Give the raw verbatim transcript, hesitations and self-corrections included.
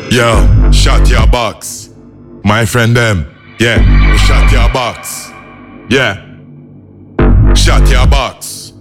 Yo, shut your box. My friend them, yeah, shut your box. Yeah, shut your box.